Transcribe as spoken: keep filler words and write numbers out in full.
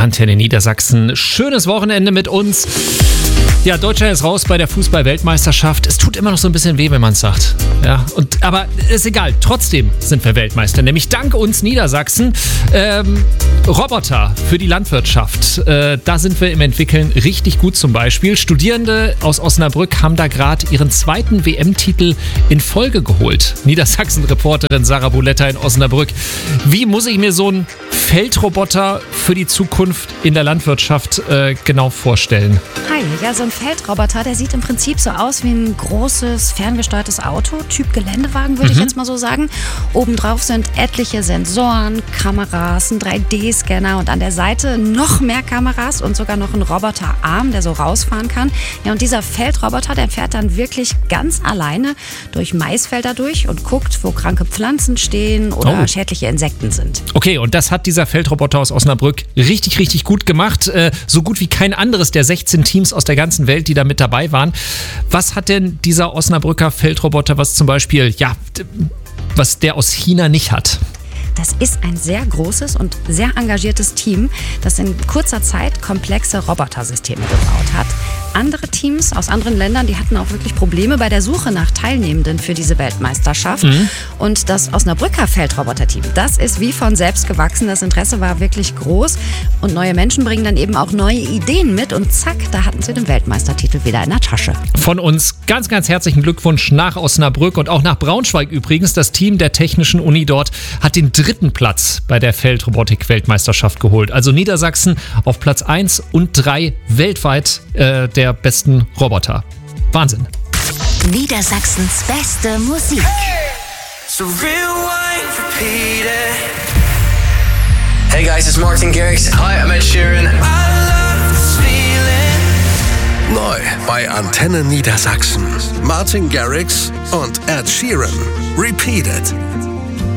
Antenne Niedersachsen. Schönes Wochenende mit uns. Ja, Deutschland ist raus bei der Fußball-Weltmeisterschaft. Es tut immer noch so ein bisschen weh, wenn man es sagt. Ja, und, aber ist egal. Trotzdem sind wir Weltmeister. Nämlich dank uns Niedersachsen. Ähm, Roboter für die Landwirtschaft. Äh, da sind wir im Entwickeln richtig gut zum Beispiel. Studierende aus Osnabrück haben da gerade ihren zweiten W M-Titel in Folge geholt. Niedersachsen-Reporterin Sarah Buletta in Osnabrück. Wie muss ich mir so einen Feldroboter für die Zukunft in der Landwirtschaft äh, genau vorstellen? Hi, ja, so ein Feldroboter, der sieht im Prinzip so aus wie ein großes, ferngesteuertes Auto, Typ Geländewagen, würde mhm. ich jetzt mal so sagen. Obendrauf sind etliche Sensoren, Kameras, ein drei D Scanner und an der Seite noch mehr Kameras und sogar noch ein Roboterarm, der so rausfahren kann. Ja, und dieser Feldroboter, der fährt dann wirklich ganz alleine durch Maisfelder durch und guckt, wo kranke Pflanzen stehen oder oh. schädliche Insekten sind. Okay, und das hat dieser Feldroboter aus Osnabrück richtig, richtig gut gemacht. Äh, so gut wie kein anderes der sechzehn Teams aus der ganzen Welt, die da mit dabei waren. Was hat denn dieser Osnabrücker Feldroboter, was zum Beispiel, ja, was der aus China nicht hat? Das ist ein sehr großes und sehr engagiertes Team, das in kurzer Zeit komplexe Robotersysteme gebaut hat. Andere Teams aus anderen Ländern, die hatten auch wirklich Probleme bei der Suche nach Teilnehmenden für diese Weltmeisterschaft. Mhm. Und das Osnabrücker Feldroboter-Team, das ist wie von selbst gewachsen. Das Interesse war wirklich groß. Und neue Menschen bringen dann eben auch neue Ideen mit. Und zack, da hatten sie den Weltmeistertitel wieder in der Tasche. Von uns ganz, ganz herzlichen Glückwunsch nach Osnabrück und auch nach Braunschweig übrigens. Das Team der Technischen Uni dort hat den dritten Platz bei der Feldrobotik-Weltmeisterschaft geholt. Also Niedersachsen auf Platz eins und drei weltweit äh, der besten Roboter. Wahnsinn. Niedersachsens beste Musik. Hey guys, it's Martin Garrix. Hi, I'm Ed Sheeran. Neu bei Antenne Niedersachsen. Martin Garrix und Ed Sheeran. Repeat it.